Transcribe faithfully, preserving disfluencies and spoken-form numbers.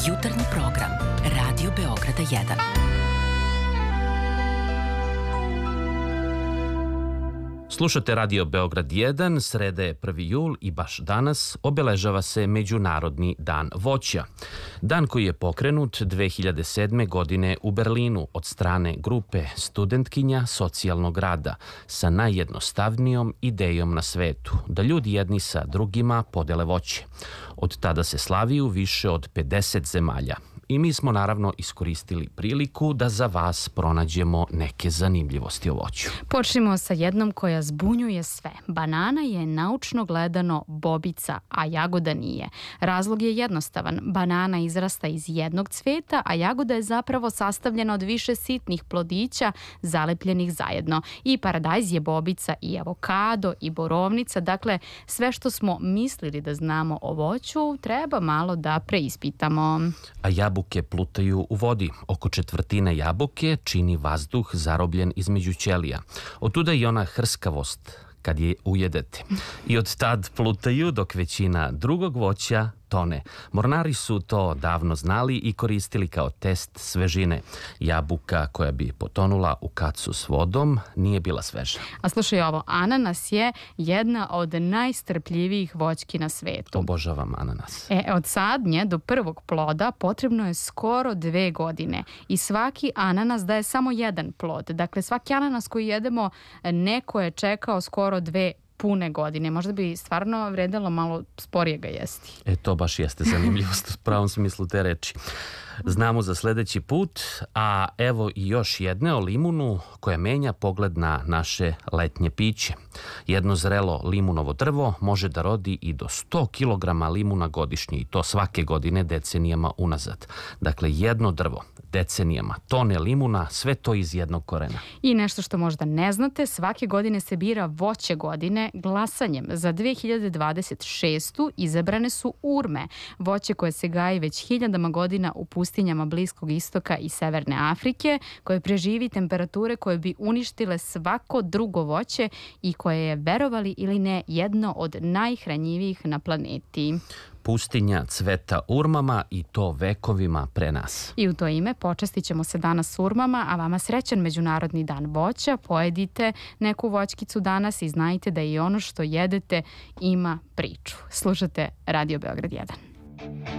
Jutarnji program Radio Beograda jedan. Slušate Radio Beograd jedan, sreda je prvi jul i baš danas obeležava se Međunarodni dan voća. Dan koji je pokrenut dve hiljade sedme. godine u Berlinu od strane grupe studentkinja socijalnog rada sa najjednostavnijom idejom na svetu, da ljudi jedni sa drugima podele voće. Od tada se slavi u više od pedeset zemalja. I mi smo naravno iskoristili priliku da za vas pronađemo neke zanimljivosti o voću. Počnimo sa jednom koja zbunjuje sve. Banana je naučno gledano bobica, a jagoda nije. Razlog je jednostavan. Banana izrasta iz jednog cveta, a jagoda je zapravo sastavljena od više sitnih plodića zalepljenih zajedno. I paradajz je bobica, i avokado, i borovnica. Dakle, sve što smo mislili da znamo o voću treba malo da preispitamo. A jabuke plutaju u vodi. Oko četvrtine jabuke čini vazduh zarobljen između ćelija. Otuda i ona hrskavost kad je ujedete. I od tad plutaju dok većina drugog voća tone. Mornari su to davno znali i koristili kao test svežine. Jabuka koja bi potonula u kacu s vodom nije bila sveža. A slušaj ovo, ananas je jedna od najstrpljivijih voćki na svetu. Obožavam ananas. E, od sadnje do prvog ploda potrebno je skoro dve godine i svaki ananas daje samo jedan plod. Dakle, svaki ananas koji jedemo neko je čekao skoro dve pune godine. Možda bi stvarno vredelo malo sporije ga jesti. E, to baš jeste zanimljivost u pravom smislu te reči. Znamo za sledeći put, a evo i još jedne o limunu koja menja pogled na naše letnje piće. Jedno zrelo limunovo drvo može da rodi i do sto kilograma limuna godišnje i to svake godine decenijama unazad. Dakle, jedno drvo, decenijama, tone limuna, sve to iz jednog korena. I nešto što možda ne znate, svake godine se bira voće godine glasanjem. Za dve hiljade dvadeset šestu izabrane su urme, voće koje se gaji već hiljadama godina u pustinjama Bliskog istoka i Severne Afrike, koje preživi temperature koje bi uništile svako drugo voće i koje je, verovali ili ne, jedno od najhranjivijih na planeti. Pustinja cveta urmama i to vekovima pre nas. I u to ime počastit ćemo se danas urmama, a vama srećan Međunarodni dan voća. Pojedite neku voćkicu danas i znajte da i ono što jedete ima priču. Slušate Radio Beograd jedan.